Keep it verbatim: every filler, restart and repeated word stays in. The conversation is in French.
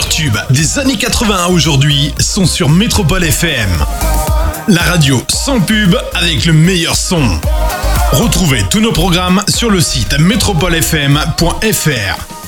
meilleurs tubes des années quatre-vingts à aujourd'hui sont sur Métropole F M. La radio sans pub avec le meilleur son. Retrouvez tous nos programmes sur le site métropole f m point f r.